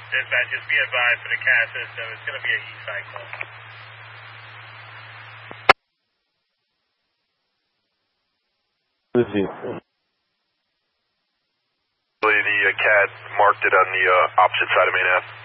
Dispatch, just be advised for the CAT system, it's going to be an E-cycle. The CAT marked it on the opposite side of Main Ave.